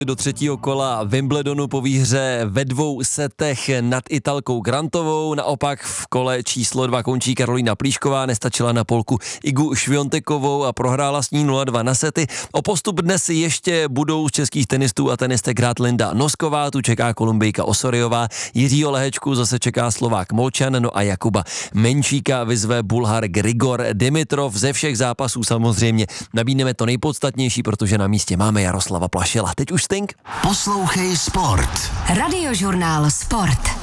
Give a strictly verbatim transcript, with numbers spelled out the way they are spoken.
Do třetího kola Wimbledonu po výhře ve dvou setech nad Italkou Grantovou. Naopak v kole číslo dva končí Karolína Plíšková, nestačila na Polku Igu Šviontekovou a prohrála s ní nula dva na sety. O postup dnes ještě budou z českých tenistů a tenistek hrát Linda Nosková, tu čeká Kolumbijka Osoriová, Jiřího Lehečku zase čeká Slovák Molčan, no a Jakuba Menčíka vyzve Bulhar Grigor Dimitrov. Ze všech zápasů samozřejmě nabídneme to nejpodstatnější, protože na místě máme Jaroslava Plašila. Teď už Sting. Poslouchej Sport. Radiožurnál Sport.